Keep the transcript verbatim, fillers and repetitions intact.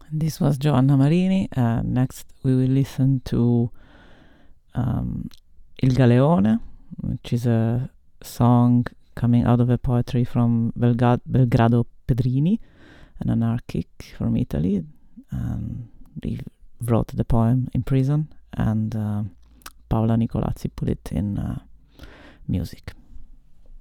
This was Giovanna Marini. Uh, next, we will listen to um, Il Galeone, which is a song coming out of a poetry from Belga- Belgrado Pedrini, an anarchic from Italy. Um, he wrote the poem in prison, and uh, Paola Nicolazzi put it in uh, music.